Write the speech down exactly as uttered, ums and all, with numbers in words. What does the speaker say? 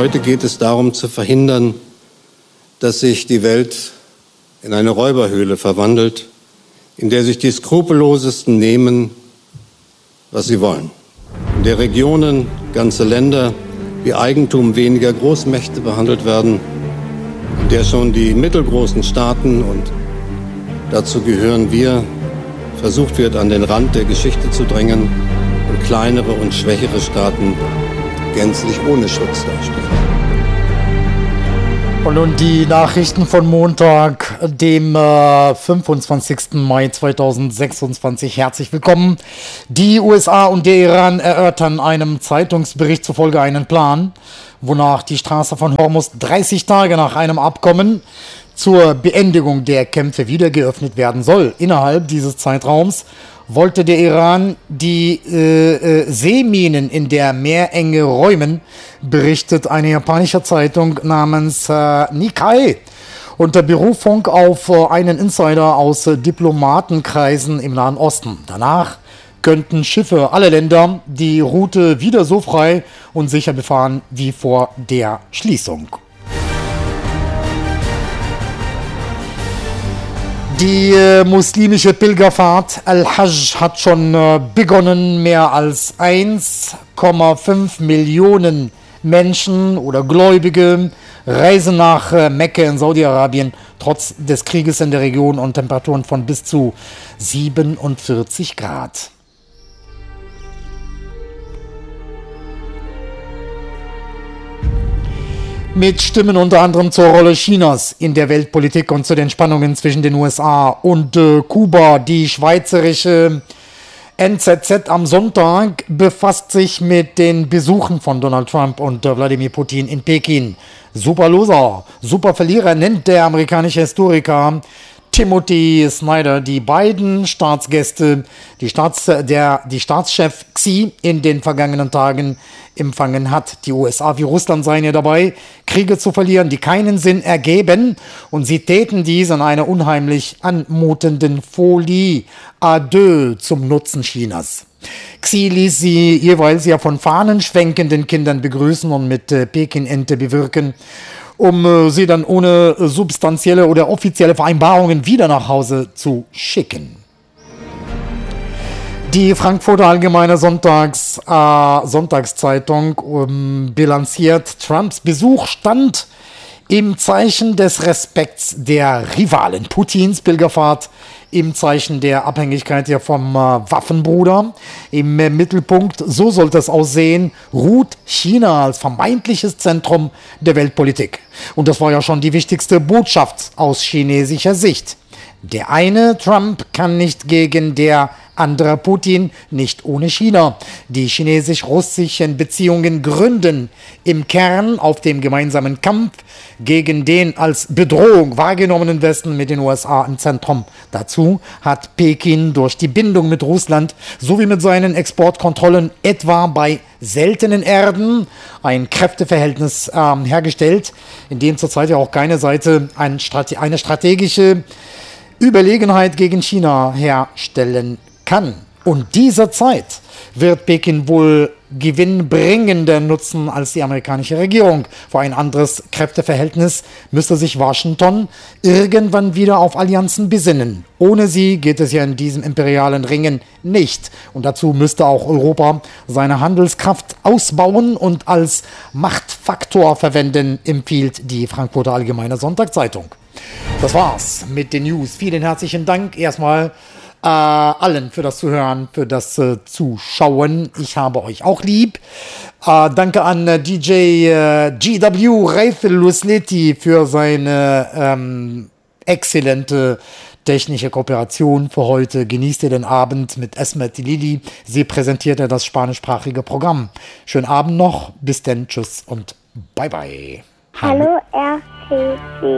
Heute geht es darum zu verhindern, dass sich die Welt in eine Räuberhöhle verwandelt, in der sich die Skrupellosesten nehmen, was sie wollen. In der Regionen, ganze Länder wie Eigentum weniger Großmächte behandelt werden, in der schon die mittelgroßen Staaten, und dazu gehören wir, versucht wird, an den Rand der Geschichte zu drängen und kleinere und schwächere Staaten gänzlich ohne Schutz dastehen. Und nun die Nachrichten von Montag, dem äh, fünfundzwanzigsten Mai zweitausendsechsundzwanzig. Herzlich willkommen. Die U S A und der Iran erörtern einem Zeitungsbericht zufolge einen Plan, wonach die Straße von Hormuz dreißig Tage nach einem Abkommen zur Beendigung der Kämpfe wieder geöffnet werden soll. Innerhalb dieses Zeitraums wollte der Iran die äh, äh, Seeminen in der Meerenge räumen, berichtet eine japanische Zeitung namens äh, Nikkei. Unter Berufung auf äh, einen Insider aus äh, Diplomatenkreisen im Nahen Osten. Danach könnten Schiffe aller Länder die Route wieder so frei und sicher befahren wie vor der Schließung. Die äh, muslimische Pilgerfahrt Al-Hajj hat schon äh, begonnen. Mehr als eins Komma fünf Millionen Menschen oder Gläubige reisen nach äh, Mekka in Saudi-Arabien, trotz des Krieges in der Region und Temperaturen von bis zu siebenundvierzig Grad. Mit Stimmen unter anderem zur Rolle Chinas in der Weltpolitik und zu den Spannungen zwischen den U S A und äh, Kuba. Die schweizerische N Z Z am Sonntag befasst sich mit den Besuchen von Donald Trump und äh, Wladimir Putin in Peking. Super Loser, super Verlierer nennt der amerikanische Historiker Timothy Snyder die beiden Staatsgäste, die, Staats, der, die Staatschef Xi in den vergangenen Tagen empfangen hat. Die U S A wie Russland seien ja dabei, Kriege zu verlieren, die keinen Sinn ergeben, und sie täten dies in einer unheimlich anmutenden Folie à deux zum Nutzen Chinas. Xi ließ sie jeweils ja von fahnenschwenkenden Kindern begrüßen und mit äh, Peking-Ente bewirken, um äh, sie dann ohne äh, substanzielle oder offizielle Vereinbarungen wieder nach Hause zu schicken. Die Frankfurter Allgemeine Sonntags, äh, Sonntagszeitung ähm, bilanziert, Trumps Besuch stand im Zeichen des Respekts der Rivalen. Putins Pilgerfahrt im Zeichen der Abhängigkeit ja vom äh, Waffenbruder. Im äh, Mittelpunkt, so sollte es aussehen, ruht China als vermeintliches Zentrum der Weltpolitik. Und das war ja schon die wichtigste Botschaft aus chinesischer Sicht. Der eine Trump kann nicht gegen der andere Putin, nicht ohne China. Die chinesisch-russischen Beziehungen gründen im Kern auf dem gemeinsamen Kampf gegen den als Bedrohung wahrgenommenen Westen mit den U S A im Zentrum. Dazu hat Peking durch die Bindung mit Russland sowie mit seinen Exportkontrollen etwa bei seltenen Erden ein Kräfteverhältnis äh, hergestellt, in dem zurzeit ja auch keine Seite ein Strate- eine strategische Überlegenheit gegen China herstellen kann. Und dieser Zeit wird Peking wohl gewinnbringender nutzen als die amerikanische Regierung. Vor ein anderes Kräfteverhältnis müsste sich Washington irgendwann wieder auf Allianzen besinnen. Ohne sie geht es ja in diesem imperialen Ringen nicht. Und dazu müsste auch Europa seine Handelskraft ausbauen und als Machtfaktor verwenden, empfiehlt die Frankfurter Allgemeine Sonntagszeitung. Das war's mit den News. Vielen herzlichen Dank erstmal äh, allen für das Zuhören, für das äh, Zuschauen. Ich habe euch auch lieb. Äh, danke an äh, D J äh, G W Raifel Lusleti für seine ähm, exzellente technische Kooperation für heute. Genießt ihr den Abend mit Esmet Lili. Sie präsentierte das spanischsprachige Programm. Schönen Abend noch. Bis denn. Tschüss und bye bye. Hallo R T C.